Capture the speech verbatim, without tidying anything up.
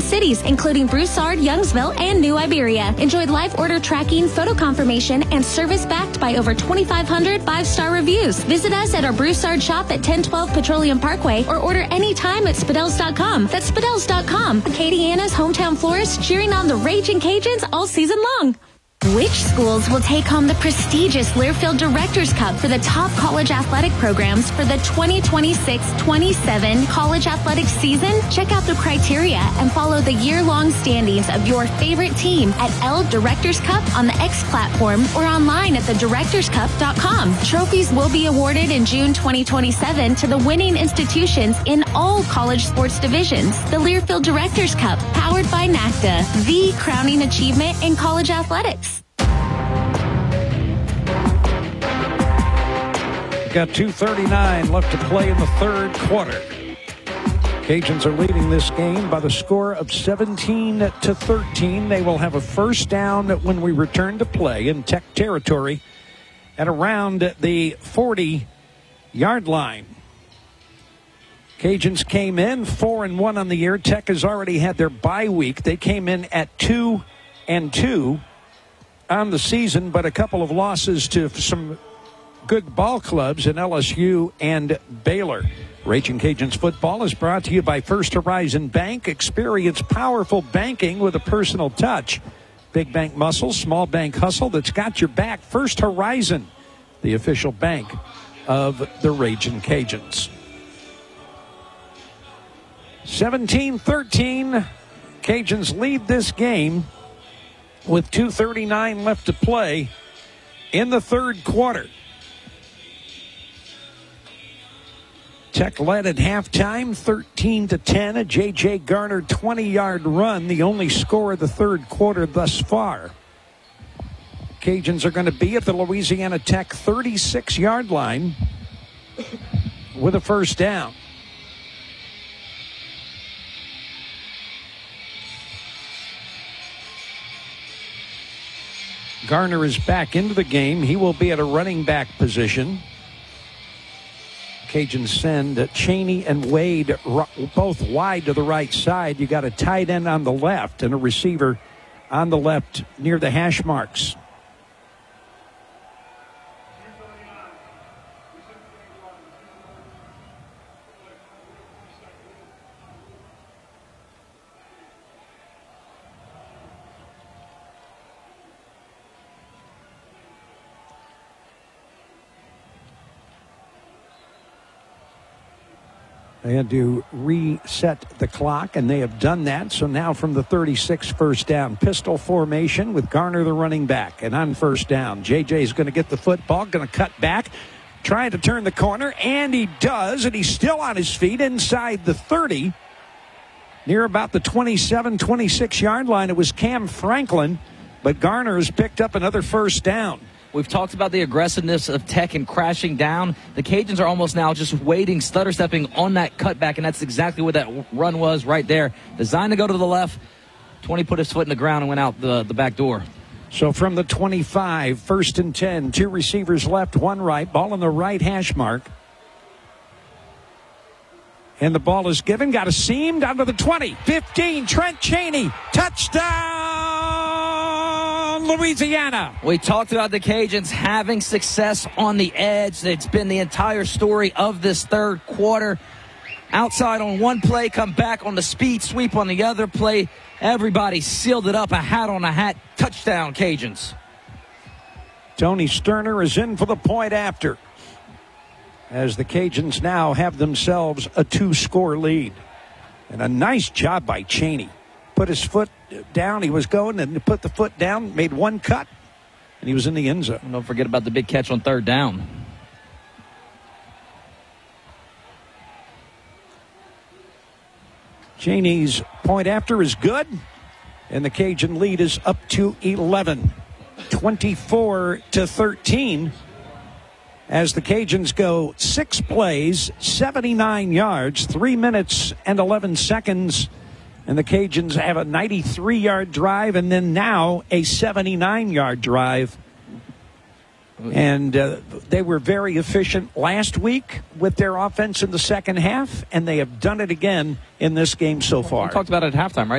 cities, including Broussard, Youngsville, and New Iberia. Enjoy live order tracking, photo confirmation, and service backed by over twenty-five hundred five-star reviews. Visit us at our Broussard shop at ten twelve Petroleum Parkway or order anytime at Spadells dot com. That's Spadells dot com. Acadiana's hometown florist cheering on the Raging Cajuns all season long. Which schools will take home the prestigious Learfield Directors Cup for the top college athletic programs for the twenty twenty-six twenty-seven college athletics season? Check out the criteria and follow the year-long standings of your favorite team at L Directors Cup on the X platform or online at the directors cup dot com. Trophies will be awarded in June twenty twenty-seven to the winning institutions in all college sports divisions. The Learfield Directors Cup, powered by NACDA, the crowning achievement in college athletics. Got two thirty-nine left to play in the third quarter. Cajuns are leading this game by the score of seventeen to thirteen. They will have a first down when we return to play in Tech territory at around the forty-yard line. Cajuns came in four and one on the year. Tech has already had their bye week. They came in at two and two on the season, but a couple of losses to some good ball clubs in L S U and Baylor. Raging Cajuns football is brought to you by First Horizon Bank. Experience powerful banking with a personal touch. Big bank muscle, small bank hustle that's got your back. First Horizon, the official bank of the Raging Cajuns. seventeen thirteen, Cajuns lead this game with two thirty-nine left to play in the third quarter. Tech led at halftime, thirteen to ten. A J J Garner twenty-yard run, the only score of the third quarter thus far. Cajuns are going to be at the Louisiana Tech thirty-six-yard line with a first down. Garner is back into the game. He will be at a running back position. Cajuns send Cheney and Wade both wide to the right side. You got a tight end on the left and a receiver on the left near the hash marks. They had to reset the clock, and they have done that. So now from the thirty-six, first down. Pistol formation with Garner, the running back. And on first down, J J is going to get the football, going to cut back, trying to turn the corner, and he does, and he's still on his feet inside the thirty. Near about the twenty-seven, twenty-six-yard line, it was Cam Franklin, but Garner has picked up another first down. We've talked about the aggressiveness of Tech and crashing down. The Cajuns are almost now just waiting, stutter stepping on that cutback, and that's exactly what that run was right there. Designed to go to the left. twenty put his foot in the ground and went out the, the back door. So from the twenty-five, first and ten, two receivers left, one right, ball on the right hash mark. And the ball is given, got a seam down to the twenty, fifteen, Trent Cheney, touchdown, Louisiana. We talked about the Cajuns having success on the edge. It's been the entire story of this third quarter. Outside on one play, come back on the speed sweep on the other play. Everybody sealed it up, a hat on a hat, touchdown Cajuns. Tony Sterner is in for the point after, as the Cajuns now have themselves a two-score lead. And a nice job by Cheney. Put his foot down. He was going and put the foot down, made one cut, and he was in the end zone. And don't forget about the big catch on third down. Cheney's point after is good, and the Cajun lead is up to eleven, twenty-four to thirteen. As the Cajuns go six plays, seventy-nine yards, three minutes and eleven seconds. And the Cajuns have a ninety-three-yard drive and then now a seventy-nine-yard drive. And uh, they were very efficient last week with their offense in the second half, and they have done it again in this game so far. We talked about it at halftime, right?